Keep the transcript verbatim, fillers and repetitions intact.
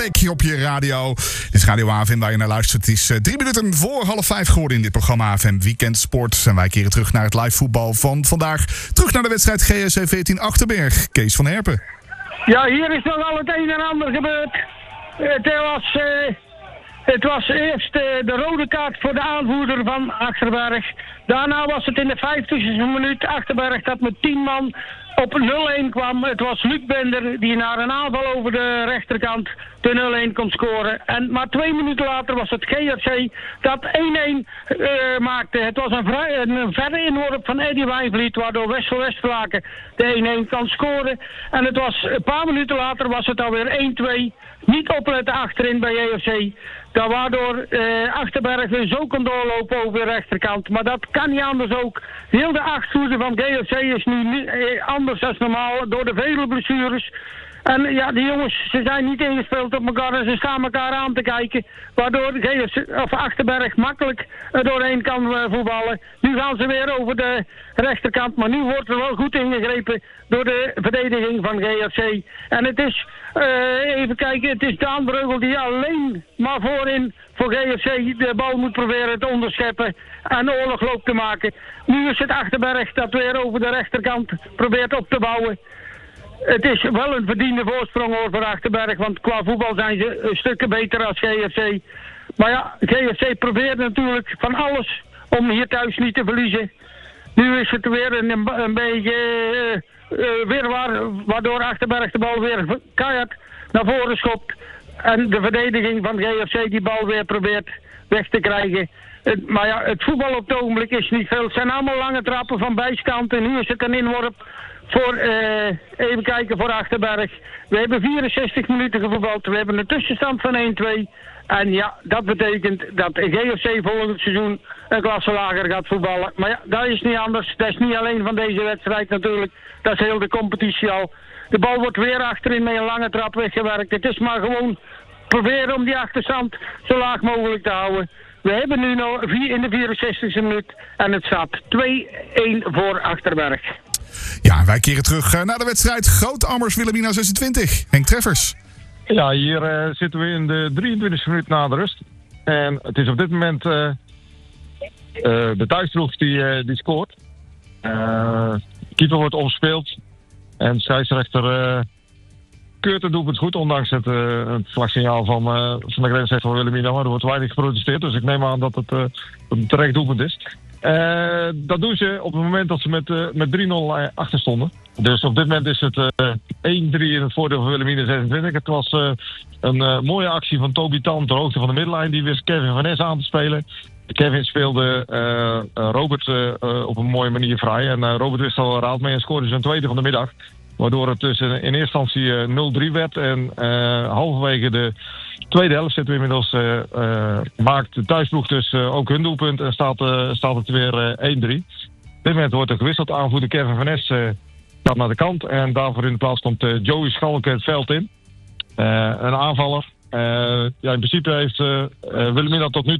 Op je radio. Dit is Radio A F M waar je naar luistert. Het is uh, drie minuten voor half vijf geworden in dit programma A F M Weekend Sport. En wij keren terug naar het live voetbal van vandaag. Terug naar de wedstrijd G S C veertien Achterberg. Kees van Herpen. Ja, hier is nog al het een en ander gebeurd. Het was, uh, het was eerst uh, de rode kaart voor de aanvoerder van Achterberg. Daarna was het in de vijftigste minuut Achterberg dat met tien man op nul-een kwam. Het was Luc Bender die naar een aanval over de rechterkant de nul-een kon scoren. En maar twee minuten later was het G R C dat één-één uh, maakte. Het was een, vrij, een verre inworp van Eddie Wijnvliet, waardoor Wessel Westvlaken de één-één kan scoren. En het was een paar minuten later was het alweer één-twee. Niet opletten achterin bij G R C. Dat waardoor uh, Achterberg weer zo kon doorlopen over de rechterkant. Maar dat kan niet anders ook. Heel de achterhoede van G R C is nu niet, uh, anders dan normaal door de vele blessures. En ja, die jongens, ze zijn niet ingespeeld op elkaar en ze staan elkaar aan te kijken. Waardoor G R C, of Achterberg makkelijk er doorheen kan uh, voetballen. Nu gaan ze weer over de rechterkant, maar nu wordt er wel goed ingegrepen door de verdediging van G R C. En het is, uh, even kijken, het is Daan Breugel die alleen maar voorin voor G R C de bal moet proberen te onderscheppen en oorlog loopt te maken. Nu is het Achterberg dat weer over de rechterkant probeert op te bouwen. Het is wel een verdiende voorsprong hoor voor Achterberg, want qua voetbal zijn ze stukken beter als G R C. Maar ja, G R C probeert natuurlijk van alles om hier thuis niet te verliezen. Nu is het weer een, een beetje uh, uh, weerwaar, waardoor Achterberg de bal weer keihard naar voren schopt. En de verdediging van G R C die bal weer probeert weg te krijgen. Het, maar ja, het voetbal op het ogenblik is niet veel. Het zijn allemaal lange trappen van bijstand en nu is het een inworp voor, uh, even kijken, voor Achterberg. We hebben vierenzestig minuten gevoetbald. We hebben een tussenstand van één-twee. En ja, dat betekent dat G R C volgend seizoen een klasse lager gaat voetballen. Maar ja, dat is niet anders. Dat is niet alleen van deze wedstrijd natuurlijk. Dat is heel de competitie al. De bal wordt weer achterin met een lange trap weggewerkt. Het is maar gewoon proberen om die achterstand zo laag mogelijk te houden. We hebben nu nog in de vierenzestigste minuut en het staat twee-één voor Achterberg. Ja, wij keren terug naar de wedstrijd Groot-Ammers Wilhelmina zesentwintig. Henk Treffers. Ja, hier uh, zitten we in de drieëntwintigste minuut na de rust. En het is op dit moment uh, uh, de thuisploeg die, uh, die scoort. Uh, de keeper wordt omspeeld. En de scheidsrechter uh, keurt het doelpunt goed, ondanks het, uh, het vlagsignaal van, uh, van de grensrechter van Wilhelmina. Maar er wordt weinig geprotesteerd, dus ik neem aan dat het, uh, dat het terecht doelpunt is. Uh, dat doen ze op het moment dat ze met, uh, met drie-nul achter stonden. Dus op dit moment is het uh, één-drie in het voordeel van Wilhelmina zesentwintig. Het was uh, een uh, mooie actie van Toby Tan ter hoogte van de middenlijn. Die wist Kevin Van Ness aan te spelen. Kevin speelde uh, uh, Robert uh, uh, op een mooie manier vrij. En uh, Robert wist al raad mee en scoorde zijn tweede van de middag. Waardoor het dus in eerste instantie uh, nul-drie werd. En uh, halverwege de tweede helft zitten we inmiddels. Uh, uh, maakt de thuisploeg dus uh, ook hun doelpunt. En staat, uh, staat het weer uh, één-drie. Op dit moment wordt er gewisseld. Aanvoerder Kevin Van Ness uh, gaat naar de kant. En daarvoor in de plaats komt uh, Joey Schalke het veld in. Uh, een aanvaller. Uh, ja, in principe heeft uh, uh, Wilhelmina tot nu